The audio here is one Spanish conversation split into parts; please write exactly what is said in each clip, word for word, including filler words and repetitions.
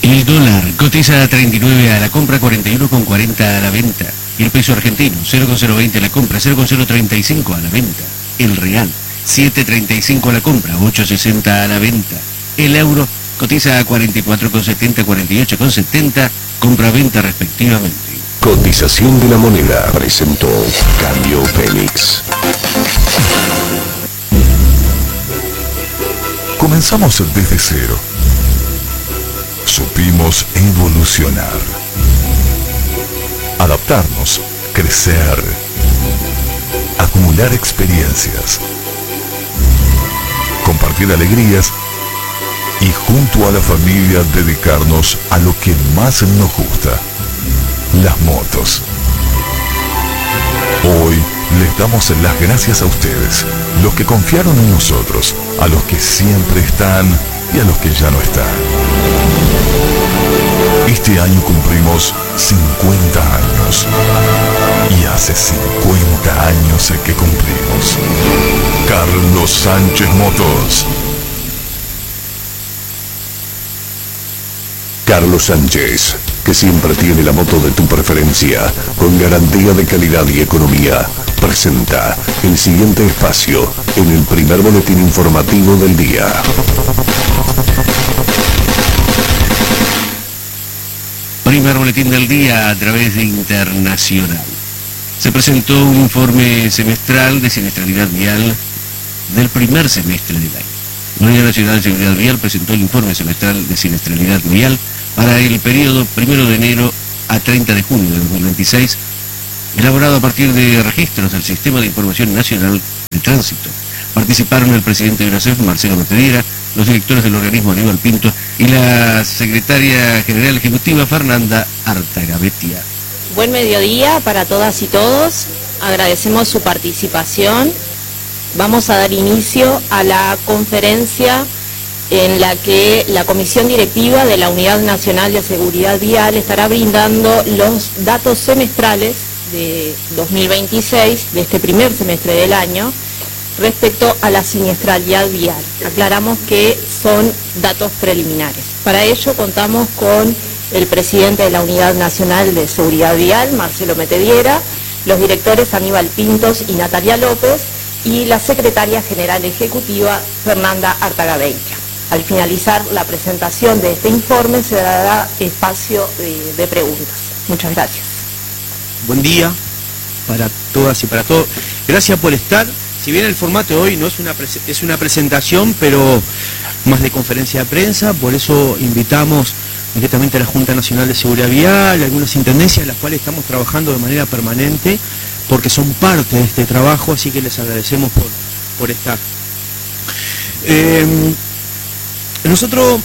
El dólar cotiza a treinta y nueve a la compra, cuarenta y uno con cuarenta a la venta. Y el peso argentino, cero con cero veinte a la compra, cero con cero treinta y cinco a la venta. El real, siete treinta y cinco a la compra, ocho sesenta a la venta. El euro cotiza a cuarenta y cuatro con setenta, cuarenta y ocho con setenta, compra-venta respectivamente. Cotización de la moneda presentó Cambio Fénix. Comenzamos desde cero. Supimos evolucionar, adaptarnos, crecer, acumular experiencias, compartir alegrías y junto a la familia dedicarnos a lo que más nos gusta, las motos. Hoy les damos las gracias a ustedes, los que confiaron en nosotros, a los que siempre están y a los que ya no están. Este año cumplimos cincuenta años y hace cincuenta años que cumplimos. Carlos Sánchez Motos. Carlos Sánchez, que siempre tiene la moto de tu preferencia, con garantía de calidad y economía, presenta el siguiente espacio en el primer boletín informativo del día. Primer boletín del día a través de Internacional. Se presentó un informe semestral de siniestralidad vial del primer semestre del año. La Unidad Nacional de Seguridad Vial presentó el informe semestral de siniestralidad vial para el periodo primero de enero a treinta de junio de dos mil veintiséis, elaborado a partir de registros del Sistema de Información Nacional de Tránsito. Participaron el presidente de UNACEF, Marcelo Metediera, los directores del organismo, Aníbal Pinto, y la secretaria general ejecutiva, Fernanda Artagabetia. Buen mediodía para todas y todos. Agradecemos su participación. Vamos a dar inicio a la conferencia en la que la Comisión Directiva de la Unidad Nacional de Seguridad Vial estará brindando los datos semestrales de dos mil veintiséis, de este primer semestre del año, respecto a la siniestralidad vial. Aclaramos que son datos preliminares. Para ello contamos con el presidente de la Unidad Nacional de Seguridad Vial, Marcelo Metediera, los directores Aníbal Pintos y Natalia López, y la secretaria general ejecutiva, Fernanda Artagabetia. Al finalizar la presentación de este informe se dará espacio de, de preguntas. Muchas gracias. Buen día para todas y para todos. Gracias por estar. Si bien el formato de hoy no es una, es una presentación, pero más de conferencia de prensa, por eso invitamos directamente a la Junta Nacional de Seguridad Vial, algunas intendencias en las cuales estamos trabajando de manera permanente, porque son parte de este trabajo, así que les agradecemos por, por estar. Eh, nosotros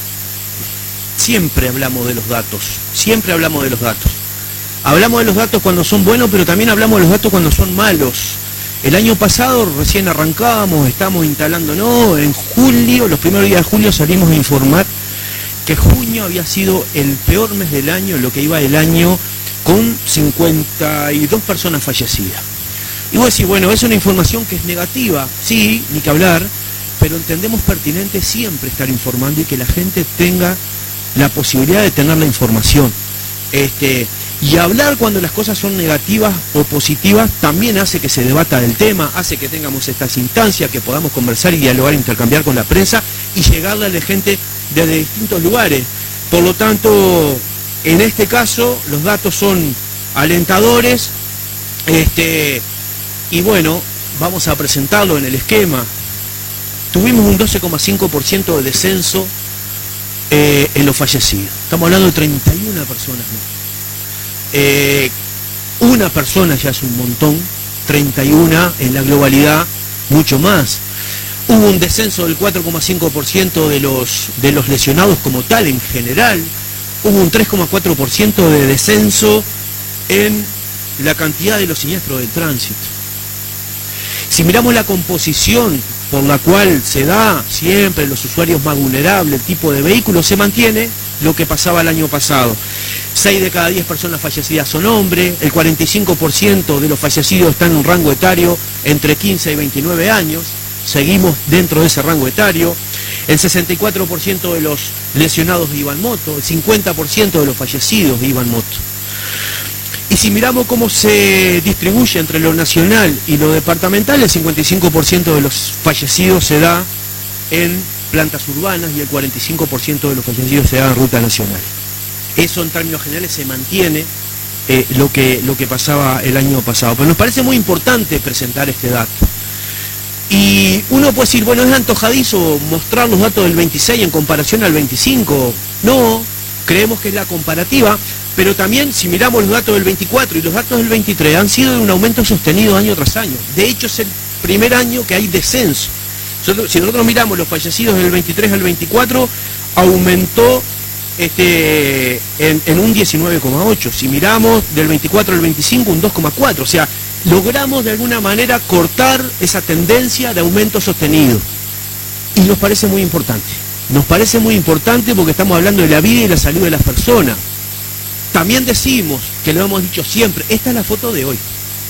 siempre hablamos de los datos, siempre hablamos de los datos. Hablamos de los datos cuando son buenos, pero también hablamos de los datos cuando son malos. El año pasado recién arrancábamos, estamos instalándonos, en julio, los primeros días de julio salimos a informar que junio había sido el peor mes del año, lo que iba del año, con cincuenta y dos personas fallecidas. Y vos decís, bueno, es una información que es negativa, sí, ni que hablar, pero entendemos pertinente siempre estar informando y que la gente tenga la posibilidad de tener la información. Este... Y hablar cuando las cosas son negativas o positivas también hace que se debata del tema, hace que tengamos estas instancias, que podamos conversar y dialogar, intercambiar con la prensa y llegarle a la gente desde distintos lugares. Por lo tanto, en este caso, los datos son alentadores, este, y bueno, vamos a presentarlo en el esquema. Tuvimos un doce coma cinco por ciento de descenso eh, en los fallecidos. Estamos hablando de treinta y una personas más. Eh, una persona ya es un montón, treinta y una en la globalidad, mucho más. Hubo un descenso del cuatro coma cinco por ciento de los, de los lesionados como tal en general, hubo un tres coma cuatro por ciento de descenso en la cantidad de los siniestros de tránsito. Si miramos la composición por la cual se da siempre los usuarios más vulnerables, el tipo de vehículo, se mantiene lo que pasaba el año pasado. seis de cada diez personas fallecidas son hombres, el cuarenta y cinco por ciento de los fallecidos están en un rango etario entre quince y veintinueve años, seguimos dentro de ese rango etario. el sesenta y cuatro por ciento de los lesionados iban moto, el cincuenta por ciento de los fallecidos iban moto. Y si miramos cómo se distribuye entre lo nacional y lo departamental, el cincuenta y cinco por ciento de los fallecidos se da en plantas urbanas y el cuarenta y cinco por ciento de los fallecidos se da en ruta nacional. Eso en términos generales se mantiene eh, lo que, lo que pasaba el año pasado. Pero nos parece muy importante presentar este dato. Y uno puede decir, bueno, ¿es antojadizo mostrar los datos del veintiséis en comparación al veinticinco? No, creemos que es la comparativa. Pero también, si miramos los datos del veinticuatro y los datos del veintitrés, han sido de un aumento sostenido año tras año. De hecho, es el primer año que hay descenso. Si nosotros miramos los fallecidos del veintitrés al veinticuatro, aumentó este, en, en un diecinueve coma ocho. Si miramos del veinticuatro al veinticinco, un dos coma cuatro. O sea, logramos de alguna manera cortar esa tendencia de aumento sostenido. Y nos parece muy importante. Nos parece muy importante porque estamos hablando de la vida y la salud de las personas. También decimos, que lo hemos dicho siempre, esta es la foto de hoy.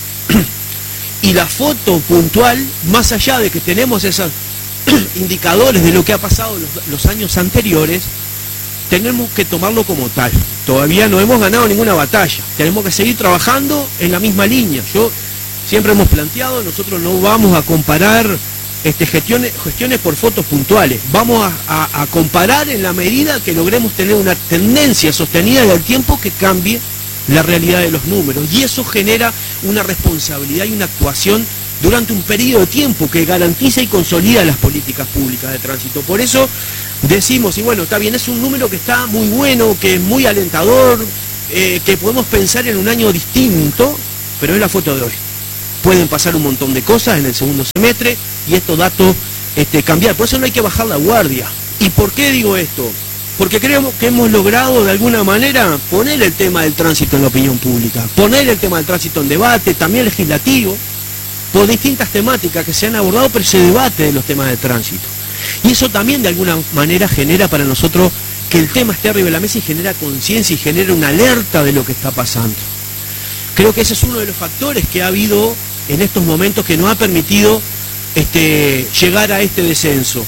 Y la foto puntual, más allá de que tenemos esos indicadores de lo que ha pasado los, los años anteriores, tenemos que tomarlo como tal. Todavía no hemos ganado ninguna batalla. Tenemos que seguir trabajando en la misma línea. Yo siempre hemos planteado, nosotros no vamos a comparar Este, gestiones, gestiones por fotos puntuales. Vamos a, a, a comparar en la medida que logremos tener una tendencia sostenida del tiempo que cambie la realidad de los números. Y eso genera una responsabilidad y una actuación durante un periodo de tiempo que garantiza y consolida las políticas públicas de tránsito. Por eso decimos, y bueno, está bien, es un número que está muy bueno, que es muy alentador, eh, que podemos pensar en un año distinto, pero es la foto de hoy. Pueden pasar un montón de cosas en el segundo semestre y estos datos este, cambiar. Por eso no hay que bajar la guardia. ¿Y por qué digo esto? Porque creemos que hemos logrado de alguna manera poner el tema del tránsito en la opinión pública, poner el tema del tránsito en debate, también legislativo, por distintas temáticas que se han abordado, pero se debate de los temas de tránsito. Y eso también de alguna manera genera para nosotros que el tema esté arriba de la mesa y genera conciencia y genera una alerta de lo que está pasando. Creo que ese es uno de los factores que ha habido en estos momentos que nos ha permitido este, llegar a este descenso.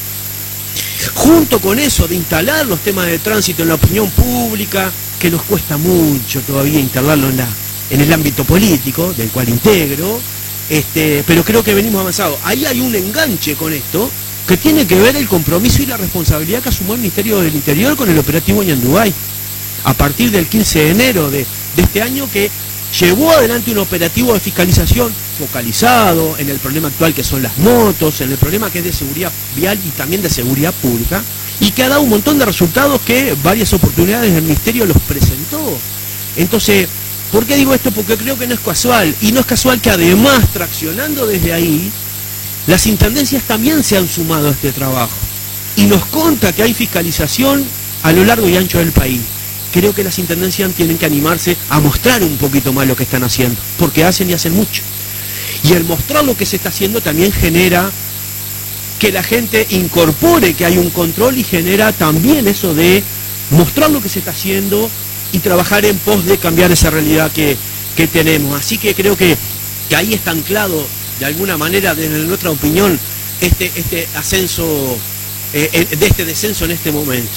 Junto con eso de instalar los temas de tránsito en la opinión pública, que nos cuesta mucho todavía instalarlo en, la, en el ámbito político, del cual integro, este, pero creo que venimos avanzados. Ahí hay un enganche con esto, que tiene que ver el compromiso y la responsabilidad que asumió el Ministerio del Interior con el operativo Ñandubay, a partir del quince de enero de, de este año, que llevó adelante un operativo de fiscalización focalizado en el problema actual que son las motos, en el problema que es de seguridad vial y también de seguridad pública, y que ha dado un montón de resultados que varias oportunidades el Ministerio los presentó. Entonces, ¿por qué digo esto? Porque creo que no es casual, y no es casual que además, traccionando desde ahí, las intendencias también se han sumado a este trabajo, y nos consta que hay fiscalización a lo largo y ancho del país. Creo que las intendencias tienen que animarse a mostrar un poquito más lo que están haciendo, porque hacen y hacen mucho. Y el mostrar lo que se está haciendo también genera que la gente incorpore que hay un control y genera también eso de mostrar lo que se está haciendo y trabajar en pos de cambiar esa realidad que, que tenemos. Así que creo que, que ahí está anclado, de alguna manera, desde nuestra opinión, este, este ascenso, eh, de este descenso en este momento.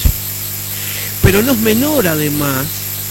Pero no es menor, además,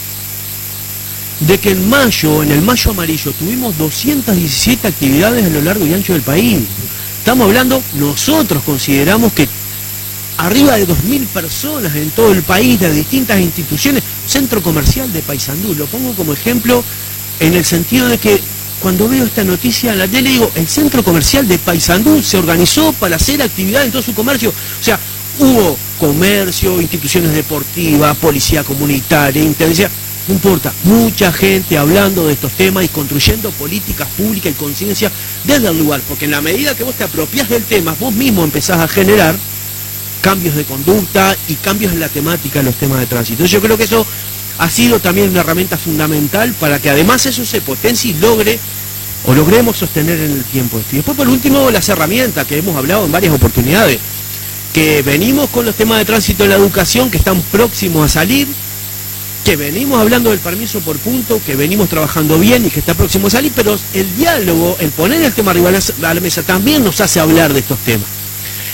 de que en mayo, en el mayo amarillo, tuvimos doscientas diecisiete actividades a lo largo y ancho del país. Estamos hablando, nosotros consideramos que arriba de dos mil personas en todo el país, de distintas instituciones, centro comercial de Paysandú, lo pongo como ejemplo en el sentido de que cuando veo esta noticia en la tele digo, el centro comercial de Paysandú se organizó para hacer actividad en todo su comercio. O sea, hubo comercio, instituciones deportivas, policía comunitaria, intendencia, no importa, mucha gente hablando de estos temas y construyendo políticas públicas y conciencia desde el lugar, porque en la medida que vos te apropiás del tema, vos mismo empezás a generar cambios de conducta y cambios en la temática de los temas de tránsito. Yo creo que eso ha sido también una herramienta fundamental para que además eso se potencie y logre o logremos sostener en el tiempo esto. Y después, por último, las herramientas que hemos hablado en varias oportunidades, que venimos con los temas de tránsito en la educación que están próximos a salir, que venimos hablando del permiso por punto, que venimos trabajando bien y que está próximo a salir, pero el diálogo, el poner el tema arriba a la mesa también nos hace hablar de estos temas.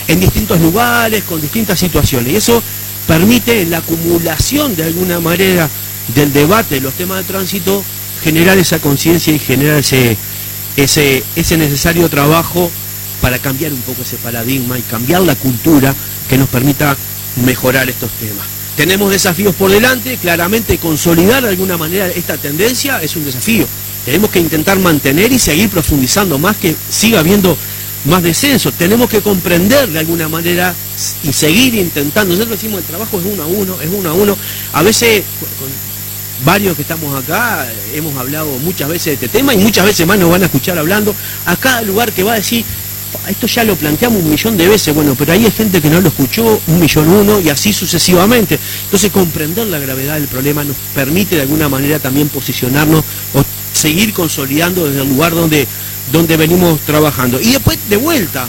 en distintos lugares, con distintas situaciones. Y eso permite la acumulación de alguna manera del debate de los temas de tránsito, generar esa conciencia y generar ese, ese, ese necesario trabajo para cambiar un poco ese paradigma y cambiar la cultura que nos permita mejorar estos temas. Tenemos desafíos por delante, claramente consolidar de alguna manera esta tendencia es un desafío. Tenemos que intentar mantener y seguir profundizando más, que siga habiendo más descenso. Tenemos que comprender de alguna manera y seguir intentando. Nosotros decimos el trabajo es uno a uno, es uno a uno. A veces, con varios que estamos acá, hemos hablado muchas veces de este tema y muchas veces más nos van a escuchar hablando. A cada lugar que va a decir, esto ya lo planteamos un millón de veces, bueno, pero ahí hay gente que no lo escuchó, un millón uno y así sucesivamente. Entonces comprender la gravedad del problema nos permite de alguna manera también posicionarnos o seguir consolidando desde el lugar donde, donde venimos trabajando. Y después, de vuelta,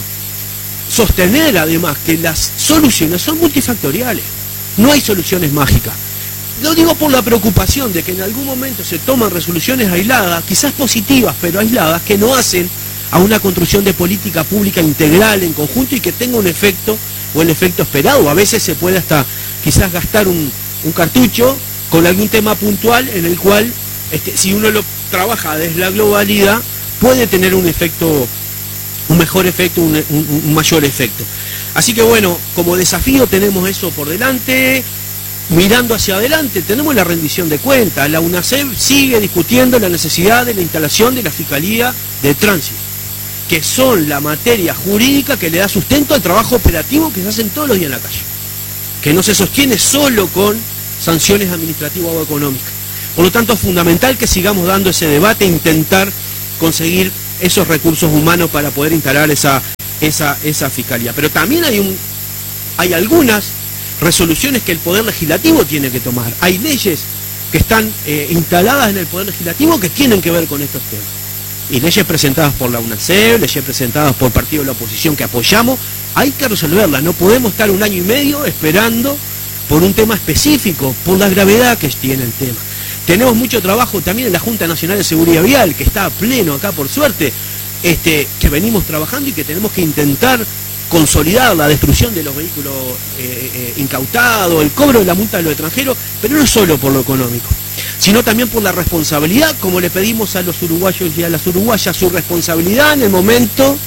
sostener además que las soluciones son multifactoriales, no hay soluciones mágicas. Lo digo por la preocupación de que en algún momento se toman resoluciones aisladas, quizás positivas, pero aisladas, que no hacen a una construcción de política pública integral en conjunto y que tenga un efecto o el efecto esperado. A veces se puede hasta quizás gastar un, un cartucho con algún tema puntual en el cual, este, si uno lo trabaja desde la globalidad, puede tener un efecto, un mejor efecto, un, un, un mayor efecto. Así que bueno, como desafío tenemos eso por delante. Mirando hacia adelante, tenemos la rendición de cuentas. La UNACEF sigue discutiendo la necesidad de la instalación de la Fiscalía de Tránsito, que son la materia jurídica que le da sustento al trabajo operativo que se hacen todos los días en la calle, que no se sostiene solo con sanciones administrativas o económicas. Por lo tanto, es fundamental que sigamos dando ese debate e intentar conseguir esos recursos humanos para poder instalar esa, esa, esa Fiscalía. Pero también hay, un, hay algunas resoluciones que el Poder Legislativo tiene que tomar. Hay leyes que están eh, instaladas en el Poder Legislativo que tienen que ver con estos temas. Y leyes presentadas por la UNACEF, leyes presentadas por partidos de la oposición que apoyamos, hay que resolverlas. No podemos estar un año y medio esperando por un tema específico, por la gravedad que tiene el tema. Tenemos mucho trabajo también en la Junta Nacional de Seguridad Vial, que está a pleno acá por suerte, este, que venimos trabajando y que tenemos que intentar consolidar la destrucción de los vehículos eh, eh, incautados, el cobro de la multa de los extranjeros, pero no solo por lo económico, sino también por la responsabilidad, como le pedimos a los uruguayos y a las uruguayas, su responsabilidad en el momento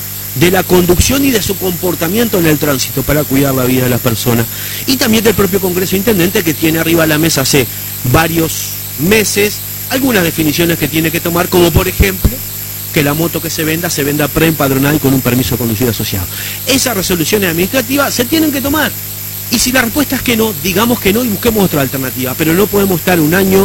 de la conducción y de su comportamiento en el tránsito para cuidar la vida de las personas. Y también del propio Congreso Intendente, que tiene arriba de la mesa hace varios meses algunas definiciones que tiene que tomar, como por ejemplo que la moto que se venda, se venda preempadronada y con un permiso de conducir asociado. Esas resoluciones administrativas se tienen que tomar. Y si la respuesta es que no, digamos que no y busquemos otra alternativa. Pero no podemos estar un año,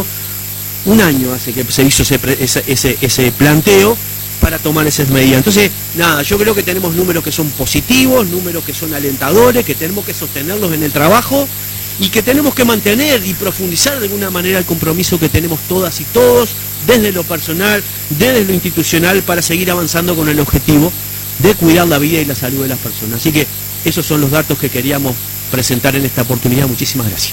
un año hace que se hizo ese, ese, ese, ese planteo para tomar esas medidas. Entonces, nada, yo creo que tenemos números que son positivos, números que son alentadores, que tenemos que sostenerlos en el trabajo y que tenemos que mantener y profundizar de alguna manera el compromiso que tenemos todas y todos, desde lo personal, desde lo institucional, para seguir avanzando con el objetivo de cuidar la vida y la salud de las personas. Así que esos son los datos que queríamos presentar en esta oportunidad. Muchísimas gracias.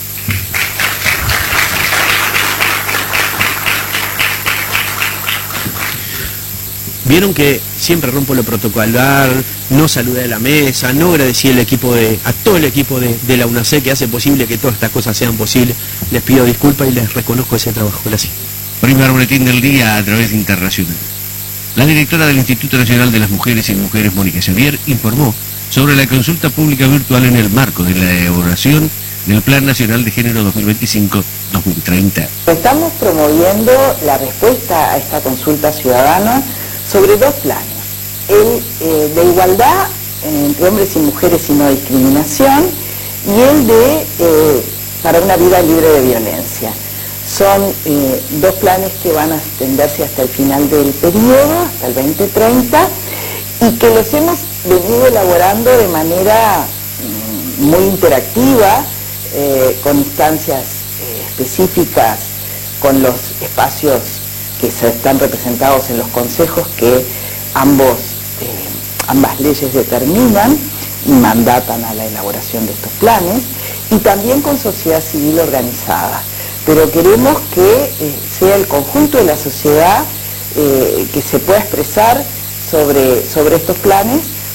Vieron que siempre rompo lo protocolar, no saludé a la mesa, no agradecí al equipo de, a todo el equipo de, de la UNACEF que hace posible que todas estas cosas sean posibles. Les pido disculpas y les reconozco ese trabajo. Gracias. Primer boletín del día a través de Internacional. La directora del Instituto Nacional de las Mujeres y Mujeres, Mónica Xavier, informó sobre la consulta pública virtual en el marco de la elaboración del Plan Nacional de Género dos mil veinticinco a dos mil treinta. Estamos promoviendo la respuesta a esta consulta ciudadana sobre dos planes, el eh, de igualdad entre hombres y mujeres y no discriminación, y el de eh, para una vida libre de violencia. Son eh, dos planes que van a extenderse hasta el final del periodo, hasta el veinte treinta, y que los hemos venido elaborando de manera mm, muy interactiva, eh, con instancias eh, específicas, con los espacios que se están representados en los consejos que ambos, eh, ambas leyes determinan y mandatan a la elaboración de estos planes, y también con sociedad civil organizada. Pero queremos que eh, sea el conjunto de la sociedad eh, que se pueda expresar sobre, sobre estos planes,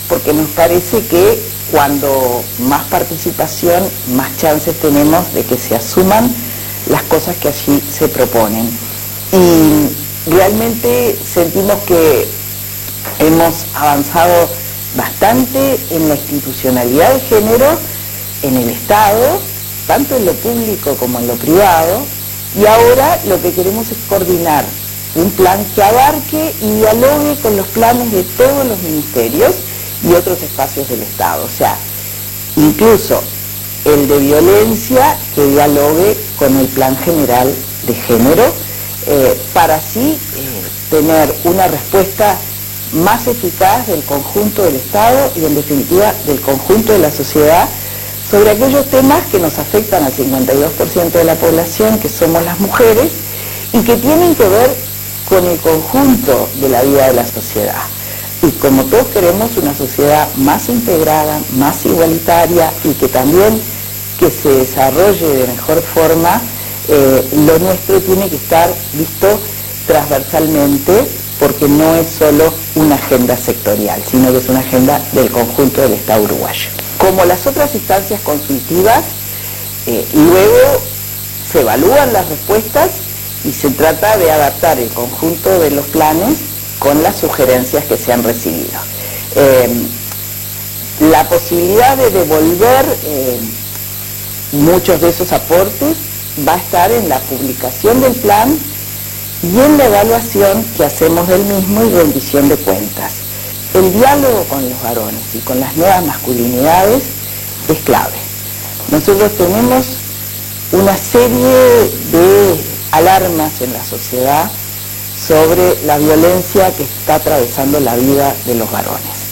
porque nos parece que cuando más participación, más chances tenemos de que se asuman las cosas que allí se proponen. Y realmente sentimos que hemos avanzado bastante en la institucionalidad de género en el Estado, tanto en lo público como en lo privado, y ahora lo que queremos es coordinar un plan que abarque y dialogue con los planes de todos los ministerios y otros espacios del Estado, o sea, incluso el de violencia que dialogue con el plan general de género, eh, para así eh, tener una respuesta más eficaz del conjunto del Estado y en definitiva del conjunto de la sociedad sobre aquellos temas que nos afectan al cincuenta y dos por ciento de la población, que somos las mujeres, y que tienen que ver con el conjunto de la vida de la sociedad. Y como todos queremos una sociedad más integrada, más igualitaria y que también que se desarrolle de mejor forma, eh, lo nuestro tiene que estar visto transversalmente, porque no es solo una agenda sectorial, sino que es una agenda del conjunto del Estado uruguayo. Como las otras instancias consultivas, eh, luego se evalúan las respuestas y se trata de adaptar el conjunto de los planes con las sugerencias que se han recibido. Eh, la posibilidad de devolver eh, muchos de esos aportes va a estar en la publicación del plan y en la evaluación que hacemos del mismo y rendición de cuentas. El diálogo con los varones y con las nuevas masculinidades es clave. Nosotros tenemos una serie de alarmas en la sociedad sobre la violencia que está atravesando la vida de los varones.